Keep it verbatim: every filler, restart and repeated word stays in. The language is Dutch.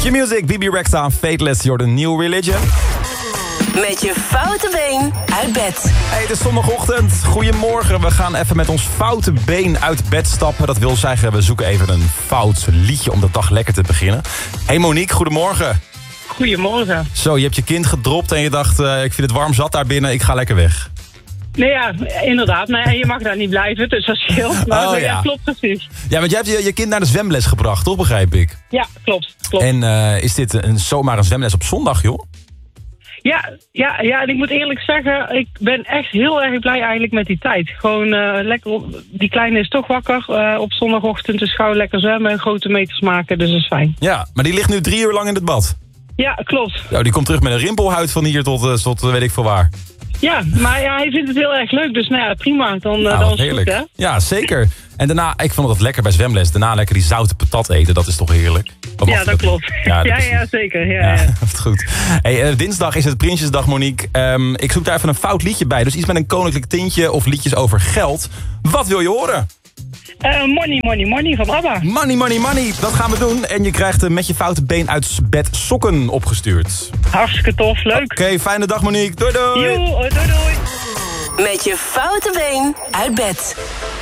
Q-Music, B B Rexha, Fateless, you're the new religion. Met je foute been uit bed. Hey, het is zondagochtend. Goedemorgen. We gaan even met ons foute been uit bed stappen. Dat wil zeggen, we zoeken even een fout liedje om de dag lekker te beginnen. Hey Monique, goedemorgen. Goedemorgen. Zo, je hebt je kind gedropt en je dacht, uh, ik vind het warm zat daar binnen, ik ga lekker weg. Nee, ja, inderdaad. Nou ja, je mag daar niet blijven, dus dat scheelt. Maar Oh, ja. ja. Klopt precies. Ja, want jij hebt je, je kind naar de zwemles gebracht, toch, begrijp ik? Ja, klopt. klopt. En uh, is dit een, zomaar een zwemles op zondag, joh? Ja, ja, ja, en ik moet eerlijk zeggen, ik ben echt heel erg blij eigenlijk met die tijd. Gewoon uh, lekker, op, die kleine is toch wakker uh, op zondagochtend, dus gauw lekker zwemmen en grote meters maken, dus dat is fijn. Ja, maar die ligt nu drie uur lang in het bad. Ja, klopt. Nou, die komt terug met een rimpelhuid van hier tot, uh, tot uh, weet ik veel waar. Ja, maar ja, hij vindt het heel erg leuk, dus nou ja, prima. Dan, uh, Nou, dan is het heerlijk. goed, hè? Ja, zeker. En daarna, ik vond het lekker bij zwemles. Daarna lekker die zoute patat eten, dat is toch heerlijk? Wat mag Ja, dat klopt. Ja, Ja, dat ja, is- zeker. Ja, Ja, ja. dat is goed. Hey, uh, dinsdag is het Prinsjesdag, Monique. Um, ik zoek daar even een fout liedje bij. Dus iets met een koninklijk tintje of liedjes over geld. Wat wil je horen? Uh, money, money, money van ABBA. Money, money, money. Dat gaan we doen. En je krijgt uh, met je foute been uit bed sokken opgestuurd. Hartstikke tof, leuk. Oké, fijne dag Monique. Doei doei. Joe, doei doei. Met je foute been uit bed.